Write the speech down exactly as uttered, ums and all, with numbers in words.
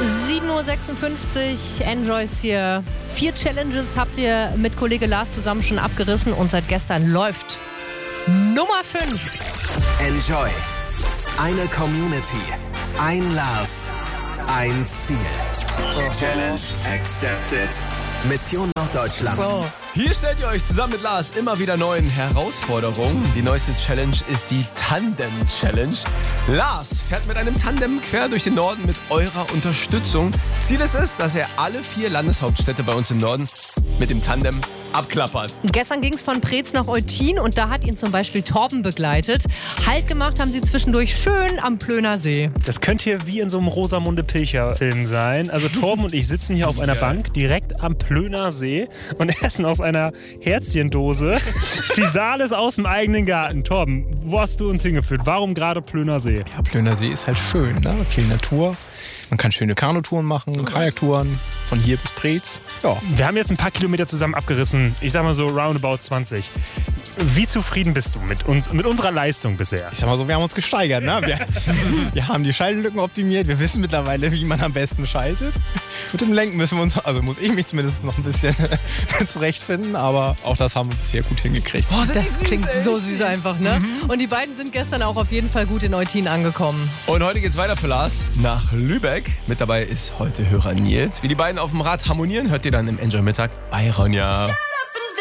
sieben Uhr sechsundfünfzig, Enjoys hier. Vier Challenges habt ihr mit Kollege Lars zusammen schon abgerissen und seit gestern läuft Nummer fünf. Enjoy. Eine Community. Ein Lars. Ein Ziel. Challenge accepted. Mission Norddeutschland. So. Hier stellt ihr euch zusammen mit Lars immer wieder neuen Herausforderungen. Die neueste Challenge ist die Tandem-Challenge. Lars fährt mit einem Tandem quer durch den Norden mit eurer Unterstützung. Ziel ist es, dass er alle vier Landeshauptstädte bei uns im Norden mit dem Tandem abklappert. Gestern ging es von Preetz nach Eutin und da hat ihn zum Beispiel Torben begleitet. Halt gemacht haben sie zwischendurch schön am Plöner See. Das könnte hier wie in so einem Rosamunde Pilcher-Film sein. Also Torben und ich sitzen hier auf einer Bank direkt am Plöner See und essen aus einer Herzchendose Physalis aus dem eigenen Garten. Torben, wo hast du uns hingeführt? Warum gerade Plöner See? Ja, Plöner See ist halt schön, ne? Viel Natur. Man kann schöne Kanutouren machen, Kajaktouren, von hier bis Preetz. Ja. Wir haben jetzt ein paar Kilometer zusammen abgerissen. Ich sag mal so roundabout zwanzig. Wie zufrieden bist du mit uns, mit unserer Leistung bisher? Ich sag mal so, wir haben uns gesteigert, ne? Wir, wir haben die Schaltlücken optimiert. Wir wissen mittlerweile, wie man am besten schaltet. Mit dem Lenken müssen wir uns, also muss ich mich zumindest noch ein bisschen zurechtfinden, aber auch das haben wir bisher gut hingekriegt. Oh, Das süß, klingt ey. so süß einfach, ne? Und die beiden sind gestern auch auf jeden Fall gut in Eutin angekommen. Und heute geht's weiter für Lars nach Lübeck. Mit dabei ist heute Hörer Nils. Wie die beiden auf dem Rad harmonieren, hört ihr dann im Enjoy Mittag bei Ronja.